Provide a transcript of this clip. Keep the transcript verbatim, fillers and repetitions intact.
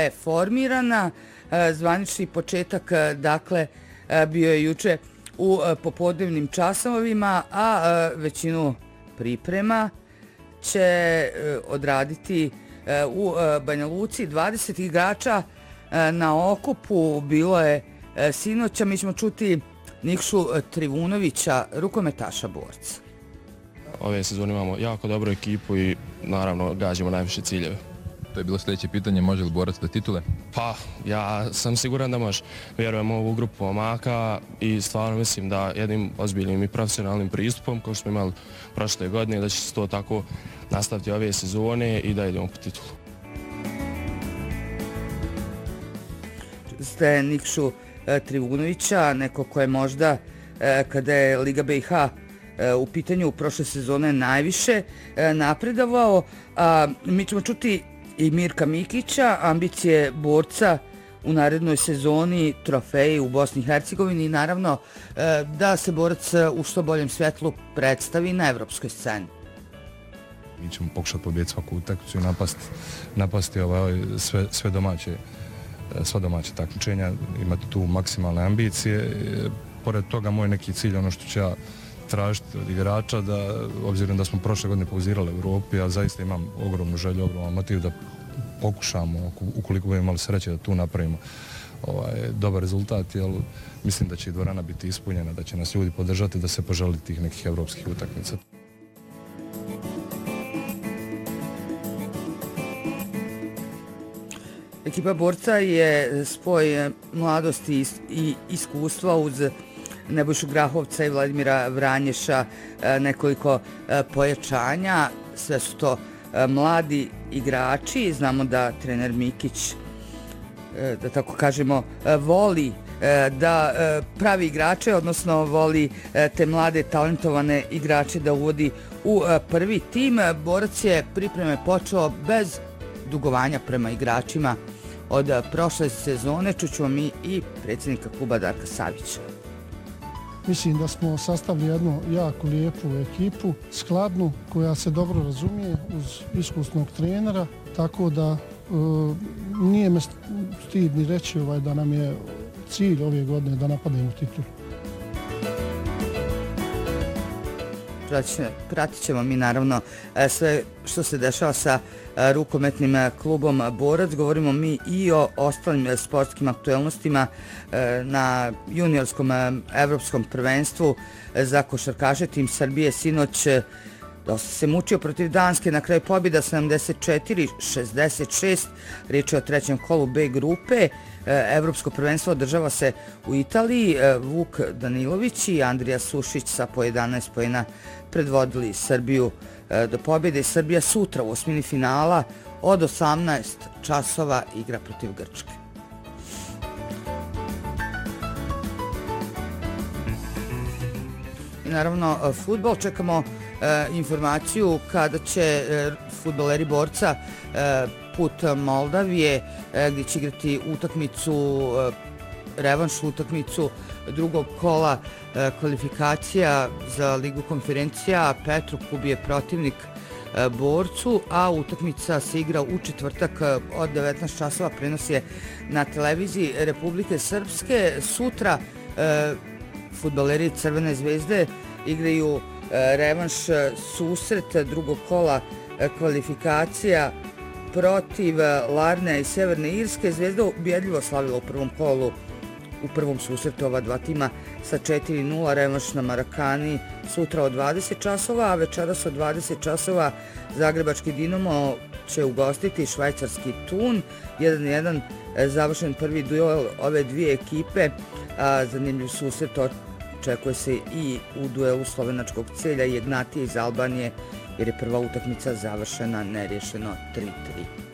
je formirana. Zvanični početak, dakle, bio je juče u popodnevnim časovima, a većinu priprema će odraditi u Banja Luci. dvadeset igrača na okupu bilo je sinoća. Mi ćemo čuti Nikšu Trivunovića, rukometaša Borca. Ove sezone imamo jako dobru ekipu i naravno gađamo najviše ciljeve. To je bilo sljedeće pitanje, može li Borac do titule? Pa, ja sam siguran da može. Vjerujem u ovu grupu momaka i stvarno mislim da jednim ozbiljnim i profesionalnim pristupom, kao što smo imali prošle godine, da će se to tako nastaviti ove sezone i da idemo po titulu. Ste Nikšu Trivunovića, neko ko je možda, kada je Liga B i H u pitanju prošle sezone najviše napredovao. Mi ćemo čuti i Mirka Mikića, ambicije Borca u narednoj sezoni, trofeji u Bosni i Hercegovini i naravno da se Borac u što boljem svjetlu predstavi na evropskoj sceni. Mi ćemo pokušati pobijeti svaku utakmicu i napasti, napasti ovaj, sve, sve domaće, sva domaća takmičenja, imati tu maksimalne ambicije. Pored toga moj neki cilj, ono što ću ja tražiti od igrača, da obzirom da smo prošle godine pauzirali u Europi, ja zaista imam ogromnu želju, ogroman motiv da pokušamo, ukoliko budemo imali sreće, da tu napravimo ovaj, dobar rezultat, jer mislim da će i dvorana biti ispunjena, da će nas ljudi podržati, da se poželi tih nekih evropskih utakmica. Ekipa Borca je spoj mladosti i iskustva uz Nebojšu Grahovca i Vladimira Vranješa, nekoliko pojačanja. Sve su to mladi igrači. Znamo da trener Mikić, da tako kažemo, voli da pravi igrače, odnosno voli te mlade talentovane igrače da uvodi u prvi tim. Borac je pripreme počeo bez dugovanja prema igračima od prošle sezone. Čućemo mi i predsjednika kluba Darka Savića. Mislim da smo sastavili jednu jako lijepu ekipu, skladnu, koja se dobro razumije uz iskusnog trenera, tako da e, nije me stid ni reći ovaj, da nam je cilj ove godine da napademo titulu. Pratit ćemo mi naravno sve što se dešava sa rukometnim klubom Borac. Govorimo mi i o ostalim sportskim aktuelnostima na juniorskom evropskom prvenstvu za košarkaše. Tim Srbije sinoć dosta se mučio protiv Danske, na kraju pobjeda sedamdeset četiri šezdeset šest. Riječ je o trećem kolu B grupe. Evropsko prvenstvo održava se u Italiji. Vuk Danilović i Andrija Sušić sa po jedanaest poena predvodili Srbiju do pobjede. Srbija sutra u osmini finala od osamnaest časova igra protiv Grčke. I naravno fudbal. Čekamo informaciju kada će fudbaleri Borca put Moldavije, gdje će igrati utakmicu, revanš utakmicu drugog kola kvalifikacija za Ligu konferencija. Petroklub je protivnik Borcu, a utakmica se igra u četvrtak od devetnaest časova. Prenos je na televiziji Republike Srpske. Sutra fudbaleri Crvene zvezde igraju revanš susret drugog kola kvalifikacija protiv Larne i Severne Irske. Zvezda ubjedljivo slavila u prvom kolu, u prvom susretu ova dva tima sa četiri nula. Revanš na Marakani sutra od dvadeset časova, a večeras od dvadeset časova Zagrebački Dinamo će ugostiti švajcarski Thun. jedan jedan završen prvi duel ove dvije ekipe. A zanimljiv susret očekuje se i u duelu slovenačkog Celja i Ignatije iz Albanije, jer je prva utakmica završena nerješeno tri tri.